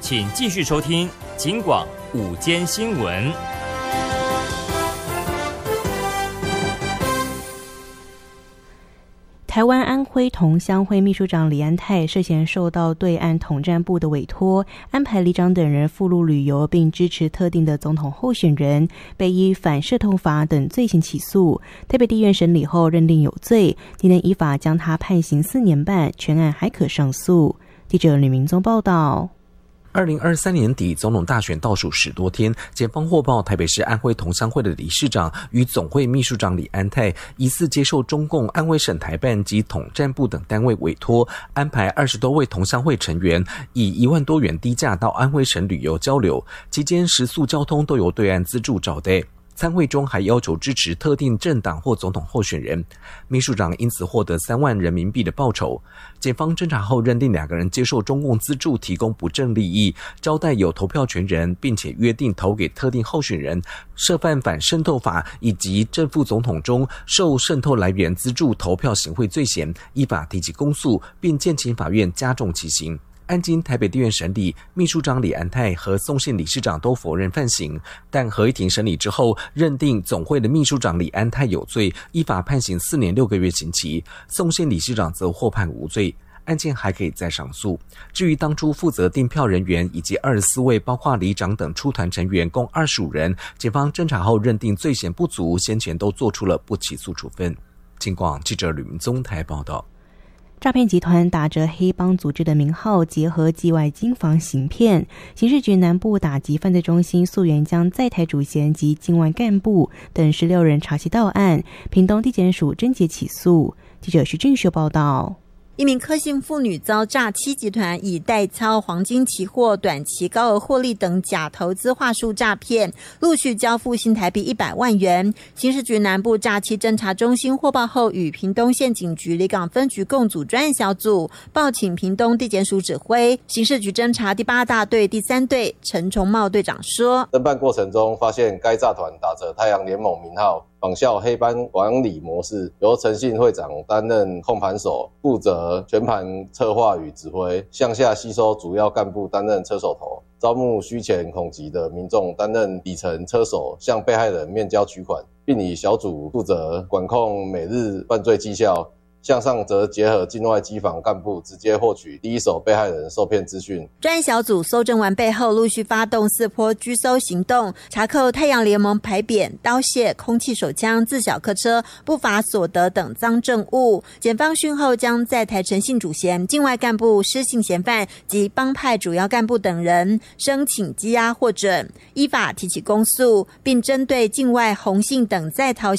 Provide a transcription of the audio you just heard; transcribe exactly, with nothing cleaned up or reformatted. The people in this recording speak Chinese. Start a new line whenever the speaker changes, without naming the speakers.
请继续收听警广午间新闻。
台湾安徽同乡会秘书长李安泰涉嫌受到对岸统战部的委托，安排里长等人赴陆旅游，并支持特定的总统候选人，被依反渗透法等罪行起诉。台北地院审理后认定有罪，今天依法将他判刑四年半，全案还可上诉。记者吕明宗报道。
二零二三年底，总统大选倒数十多天，检方获报台北市安徽同乡会的理事长与总会秘书长李安泰疑似接受中共安徽省台办及统战部等单位委托，安排二十多位同乡会成员以一万多元低价到安徽省旅游交流，期间食宿交通都由对岸资助招待。参会中还要求支持特定政党或总统候选人，秘书长因此获得三万人民币的报酬。检方侦查后认定两个人接受中共资助提供不正利益，招待有投票权人，并且约定投给特定候选人，涉犯反渗透法以及正副总统中受渗透来源资助投票行贿罪嫌，依法提起公诉，并建请法院加重其刑。案经台北地院审理，秘书长李安泰和宋姓理事长都否认犯行，但合议庭审理之后，认定总会的秘书长李安泰有罪，依法判刑四年六个月刑期，宋姓理事长则获判无罪。案件还可以再上诉。至于当初负责订票人员以及二十四位包括里长等出团成员共二十五人，检方侦查后认定罪嫌不足，先前都做出了不起诉处分。警广记者吕明宗台报道。
诈骗集团打着黑帮组织的名号，结合境外经防行骗。刑事局南部打击犯罪中心溯源将在台主嫌及境外干部等十六人查缉到案，屏东地检署侦结起诉。记者徐俊秀报道。
一名柯姓妇女遭诈欺集团以代操黄金期货、短期高额获利等假投资话术诈骗，陆续交付新台币一百万元。刑事局南部诈欺侦查中心获报后，与屏东县警局里港分局共组专案小组，报请屏东地检署指挥。刑事局侦查第八大队第三队陈崇茂队长说，
侦办过程中发现该诈团打着太阳联盟名号，仿效黑帮管理模式，由陈姓会长担任控盘手，负责全盘策划与指挥，向下吸收主要干部担任车手头，招募虚钱恐急的民众担任底层车手，向被害人面交取款，并以小组负责管控每日犯罪绩效，向上则结合境外机房干部，直接获取第一手被害人受骗资讯。
专案小组搜证完备后，陆续发动四波拘搜行动，查扣太阳联盟牌匾、刀械、空气手枪、自小客车、不法所得等赃证物。检方讯后将在台陈姓主嫌、境外干部、失信嫌犯及帮派主要干部等人申请羁押获准，依法提起公诉，并针对境外洪姓等在逃